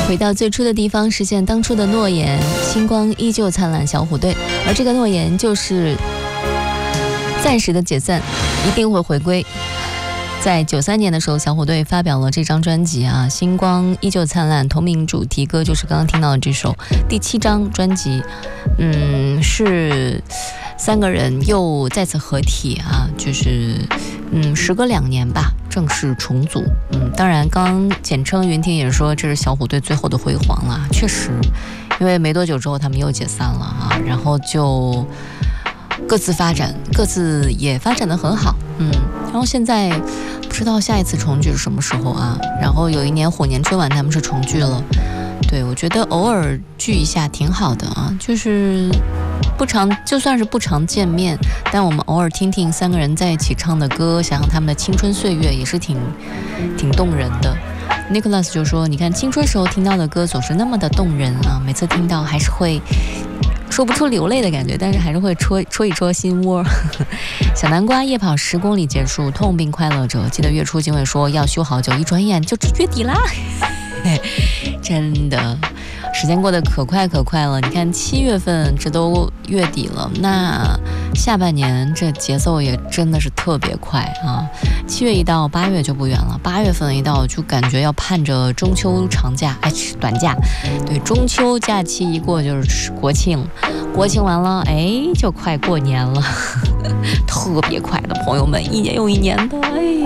回到最初的地方，实现当初的诺言，星光依旧灿烂小虎队，而这个诺言就是暂时的解散，一定会回归。在93年的时候，小虎队发表了这张专辑啊，星光依旧灿烂，同名主题歌就是刚刚听到的这首。第7张专辑，是3个人又再次合体啊，就是时隔2年吧，正式重组。当然刚简称云婷也说这是小虎队最后的辉煌了，确实，因为没多久之后他们又解散了啊，然后就各自发展，各自也发展得很好，然后现在不知道下一次重聚是什么时候啊？然后有一年虎年春晚他们是重聚了，对，我觉得偶尔聚一下挺好的啊，就是不常，就算是不常见面，但我们偶尔听听3个人在一起唱的歌，想想他们的青春岁月，也是挺动人的。Nicholas 就说，你看青春时候听到的歌总是那么的动人啊，每次听到还是会说不出流泪的感觉，但是还是会戳一戳心窝。小南瓜夜跑10公里结束，痛并快乐着。记得月初警委说要休好久，一转眼就月底啦，真的，时间过得可快了。你看7月份这都月底了，那下半年这节奏也真的是特别快啊！7月一到，8月就不远了。8月份一到，就感觉要盼着中秋长假，短假。对，中秋假期一过就是国庆，国庆完了，就快过年了，特别快的，朋友们，一年又一年的，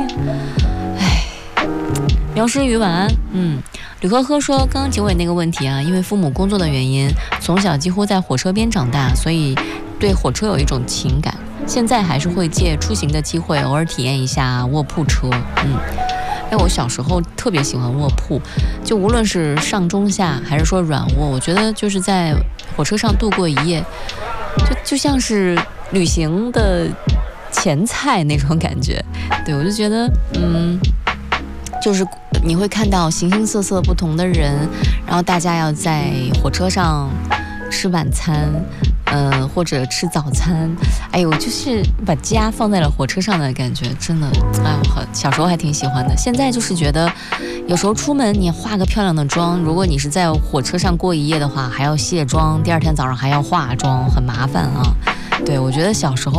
苗诗雨晚安。吕呵呵说，刚刚结尾那个问题啊，因为父母工作的原因，从小几乎在火车边长大，所以对火车有一种情感。现在还是会借出行的机会，偶尔体验一下卧铺车。我小时候特别喜欢卧铺，就无论是上中下还是说软卧，我觉得就是在火车上度过一夜，就像是旅行的前菜那种感觉。对，我就觉得就是你会看到形形色色不同的人，然后大家要在火车上吃晚餐，或者吃早餐，就是把家放在了火车上的感觉，真的，我小时候还挺喜欢的。现在就是觉得，有时候出门你化个漂亮的妆，如果你是在火车上过一夜的话，还要卸妆，第2天早上还要化妆，很麻烦啊。对，我觉得小时候